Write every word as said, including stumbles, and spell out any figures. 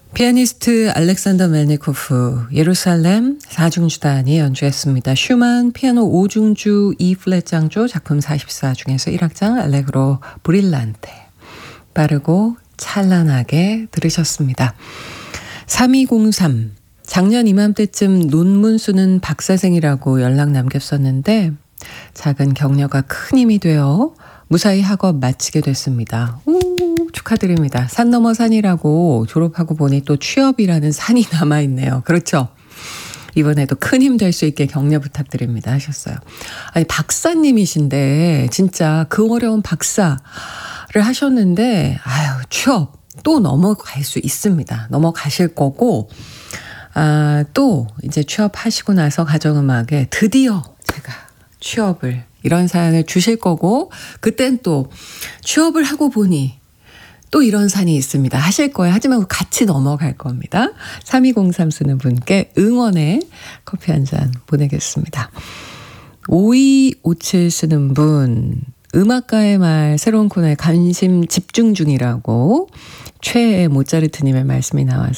피아니스트 알렉산더 멜니코프 예루살렘 사중주단이 연주했습니다. 슈만 피아노 오중주 E 플랫 장조 작품 사십사 중에서 일 악장 알레그로 브릴란테 빠르고 찬란하게 들으셨습니다. 삼이공삼 작년 이맘때쯤 논문 쓰는 박사생이라고 연락 남겼었는데 작은 격려가 큰 힘이 되어 무사히 학업 마치게 됐습니다. 오, 축하드립니다. 산 넘어 산이라고 졸업하고 보니 또 취업이라는 산이 남아있네요. 그렇죠? 이번에도 큰 힘 될 수 있게 격려 부탁드립니다 하셨어요. 아니 박사님이신데 진짜 그 어려운 박사를 하셨는데 아유 취업 또 넘어갈 수 있습니다. 넘어가실 거고 아, 또 이제 취업하시고 나서 가정음악에 드디어 제가 취업을 이런 사연을 주실 거고 그땐 또 취업을 하고 보니 또 이런 산이 있습니다. 하실 거예요. 하지만 같이 넘어갈 겁니다. 삼이공삼 쓰는 분께 응원의 커피 한 잔 보내겠습니다. 오이오칠 쓰는 분 음악가의 말 새로운 코너에 관심 집중 중이라고 최애 모차르트님의 말씀이 나와서